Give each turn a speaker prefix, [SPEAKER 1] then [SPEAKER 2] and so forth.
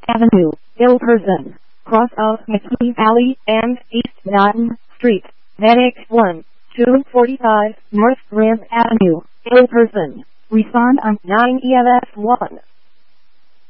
[SPEAKER 1] Avenue, Ill Person, cross of McKee Alley and East Notton Street, Medic 1, 245 North Grand Avenue, Ill Person. Respond on 9 EMS 1.